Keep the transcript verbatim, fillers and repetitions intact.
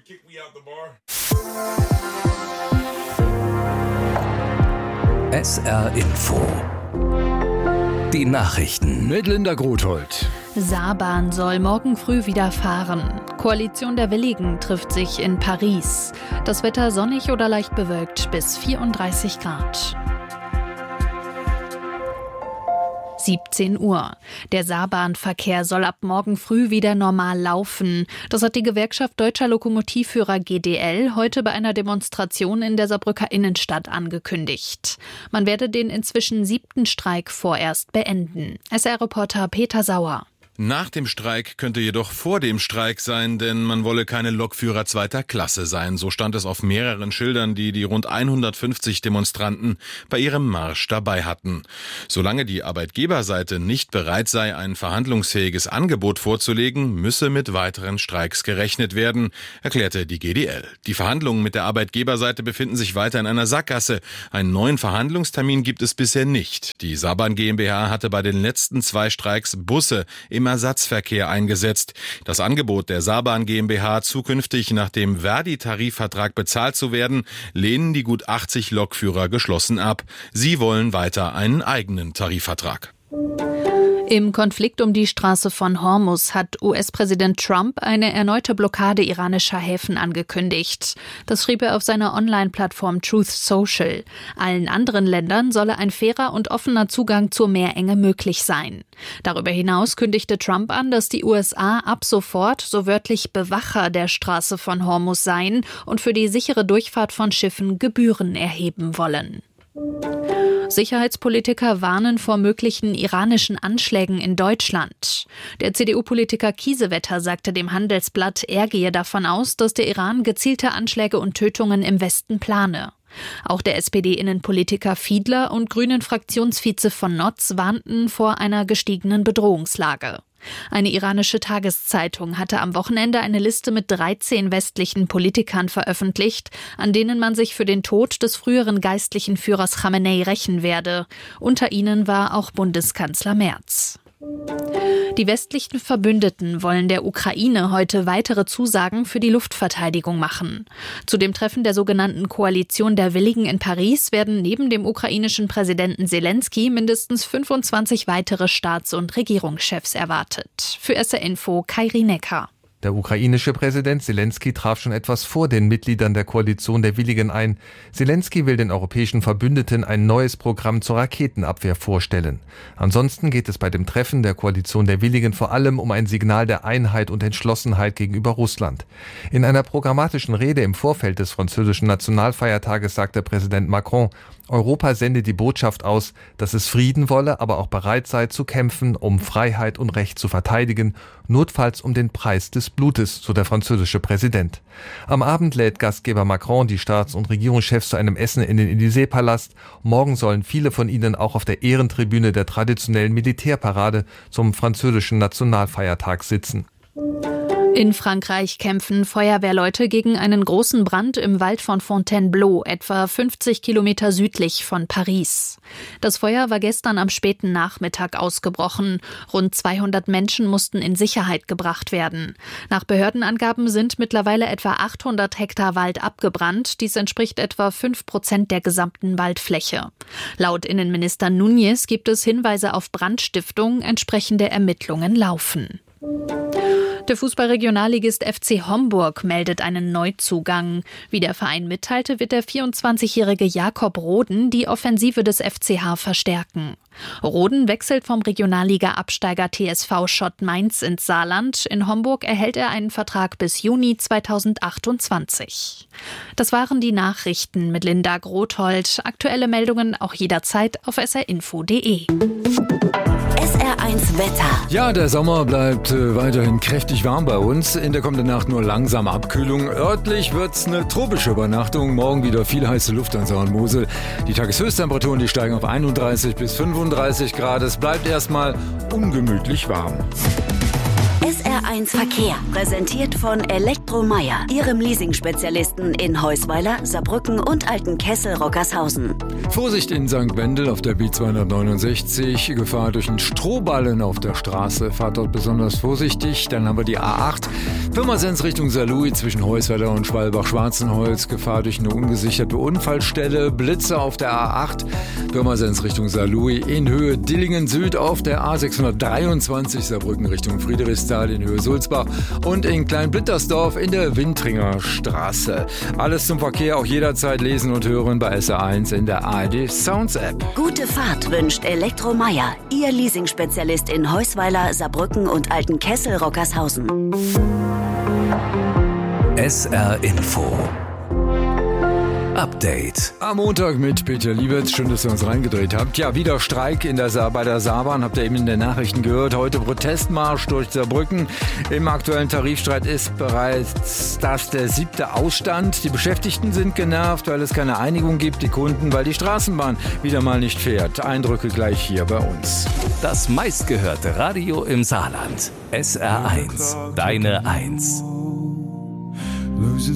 S R Info. Die Nachrichten mit Linda Grothold. Saarbahn soll morgen früh wieder fahren. Koalition der Willigen trifft sich in Paris. Das Wetter sonnig oder leicht bewölkt bis vierunddreißig Grad. siebzehn Uhr. Der Saarbahnverkehr soll ab morgen früh wieder normal laufen. Das hat die Gewerkschaft Deutscher Lokomotivführer G D L heute bei einer Demonstration in der Saarbrücker Innenstadt angekündigt. Man werde den inzwischen siebten Streik vorerst beenden. S R-Reporter Peter Sauer. Nach dem Streik könnte jedoch vor dem Streik sein, denn man wolle keine Lokführer zweiter Klasse sein. So stand es auf mehreren Schildern, die die rund hundertfünfzig Demonstranten bei ihrem Marsch dabei hatten. Solange die Arbeitgeberseite nicht bereit sei, ein verhandlungsfähiges Angebot vorzulegen, müsse mit weiteren Streiks gerechnet werden, erklärte die G D L. Die Verhandlungen mit der Arbeitgeberseite befinden sich weiter in einer Sackgasse. Einen neuen Verhandlungstermin gibt es bisher nicht. Die Saarbahn GmbH hatte bei den letzten zwei Streiks Busse im Ersatzverkehr eingesetzt. Das Angebot der Saarbahn GmbH, zukünftig nach dem Verdi-Tarifvertrag bezahlt zu werden, lehnen die gut achtzig Lokführer geschlossen ab. Sie wollen weiter einen eigenen Tarifvertrag. Im Konflikt um die Straße von Hormuz hat U S-Präsident Trump eine erneute Blockade iranischer Häfen angekündigt. Das schrieb er auf seiner Online-Plattform Truth Social. Allen anderen Ländern solle ein fairer und offener Zugang zur Meerenge möglich sein. Darüber hinaus kündigte Trump an, dass die U S A ab sofort so wörtlich Bewacher der Straße von Hormuz seien und für die sichere Durchfahrt von Schiffen Gebühren erheben wollen. Sicherheitspolitiker warnen vor möglichen iranischen Anschlägen in Deutschland. Der C D U-Politiker Kiesewetter sagte dem Handelsblatt, er gehe davon aus, dass der Iran gezielte Anschläge und Tötungen im Westen plane. Auch der S P D-Innenpolitiker Fiedler und Grünen-Fraktionsvize von Notz warnten vor einer gestiegenen Bedrohungslage. Eine iranische Tageszeitung hatte am Wochenende eine Liste mit dreizehn westlichen Politikern veröffentlicht, an denen man sich für den Tod des früheren geistlichen Führers Khamenei rächen werde. Unter ihnen war auch Bundeskanzler Merz. Die westlichen Verbündeten wollen der Ukraine heute weitere Zusagen für die Luftverteidigung machen. Zu dem Treffen der sogenannten Koalition der Willigen in Paris werden neben dem ukrainischen Präsidenten Selensky mindestens fünfundzwanzig weitere Staats- und Regierungschefs erwartet. Für S R Info Kairi Necker. Der ukrainische Präsident Selensky traf schon etwas vor den Mitgliedern der Koalition der Willigen ein. Selensky will den europäischen Verbündeten ein neues Programm zur Raketenabwehr vorstellen. Ansonsten geht es bei dem Treffen der Koalition der Willigen vor allem um ein Signal der Einheit und Entschlossenheit gegenüber Russland. In einer programmatischen Rede im Vorfeld des französischen Nationalfeiertages sagte Präsident Macron, Europa sende die Botschaft aus, dass es Frieden wolle, aber auch bereit sei zu kämpfen, um Freiheit und Recht zu verteidigen, notfalls um den Preis des Blutes, so der französische Präsident. Am Abend lädt Gastgeber Macron die Staats- und Regierungschefs zu einem Essen in den Élysée-Palast. Morgen sollen viele von ihnen auch auf der Ehrentribüne der traditionellen Militärparade zum französischen Nationalfeiertag sitzen. In Frankreich kämpfen Feuerwehrleute gegen einen großen Brand im Wald von Fontainebleau, etwa fünfzig Kilometer südlich von Paris. Das Feuer war gestern am späten Nachmittag ausgebrochen. Rund zweihundert Menschen mussten in Sicherheit gebracht werden. Nach Behördenangaben sind mittlerweile etwa achthundert Hektar Wald abgebrannt. Dies entspricht etwa fünf Prozent der gesamten Waldfläche. Laut Innenminister Núñez gibt es Hinweise auf Brandstiftung. Entsprechende Ermittlungen laufen. Der Fußballregionalligist F C Homburg meldet einen Neuzugang. Wie der Verein mitteilte, wird der vierundzwanzigjährige Jakob Roden die Offensive des F C H verstärken. Roden wechselt vom Regionalliga-Absteiger T S V Schott Mainz ins Saarland. In Homburg erhält er einen Vertrag bis Juni zweitausendachtundzwanzig. Das waren die Nachrichten mit Linda Grothold. Aktuelle Meldungen auch jederzeit auf s r info punkt d e. S R eins Wetter. Ja, der Sommer bleibt äh, weiterhin kräftig warm bei uns. In der kommenden Nacht nur langsame Abkühlung. Örtlich wird's eine tropische Übernachtung. Morgen wieder viel heiße Luft an Saar und Mosel. Die Tageshöchsttemperaturen, die steigen auf einunddreißig bis fünfunddreißig Grad. Es bleibt erstmal ungemütlich warm. S R eins Verkehr, präsentiert von Elektromeier, Ihrem Leasing-Spezialisten in Heusweiler, Saarbrücken und Altenkessel-Rockershausen. Vorsicht in Sankt Wendel auf der B zweihundertneunundsechzig, Gefahr durch einen Strohballen auf der Straße. Fahrt dort besonders vorsichtig. Dann haben wir die A acht Pirmasens Richtung Saarlouis zwischen Heusweiler und Schwalbach-Schwarzenholz. Gefahr durch eine ungesicherte Unfallstelle. Blitze auf der A acht. Pirmasens Richtung Saarlouis in Höhe Dillingen Süd auf der A sechshundertdreiundzwanzig. Saarbrücken Richtung Friedrichsthal in Höhe Sulzbach. Und in Kleinblittersdorf in der Wintringer Straße. Alles zum Verkehr auch jederzeit lesen und hören bei S R eins in der A R D Sounds App. Gute Fahrt wünscht Elektromeier, Ihr Leasingspezialist in Heusweiler, Saarbrücken und Altenkessel-Rockershausen. S R Info Update. Am Montag mit Peter Liebetz. Schön, dass ihr uns reingedreht habt. Ja, wieder Streik in der Sa- bei der Saarbahn. Habt ihr eben in den Nachrichten gehört. Heute Protestmarsch durch Saarbrücken. Im aktuellen Tarifstreit ist bereits das der siebte Ausstand. Die Beschäftigten sind genervt, weil es keine Einigung gibt. Die Kunden, weil die Straßenbahn wieder mal nicht fährt. Eindrücke gleich hier bei uns. Das meistgehörte Radio im Saarland. S R eins. Deine Eins.